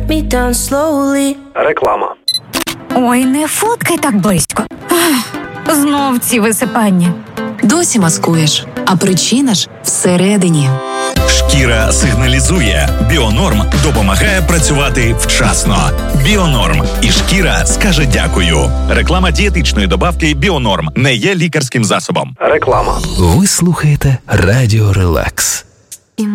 let me down slowly. Реклама. Ой, не фоткай так близько. Знов ці висипання. Досі маскуєш, а причина ж всередині. Шкіра сигналізує. Біонорм допомагає працювати вчасно. Біонорм. І шкіра скаже дякую. Реклама дієтичної добавки Біонорм не є лікарським засобом. Реклама. Ви слухаєте Радіо Релакс.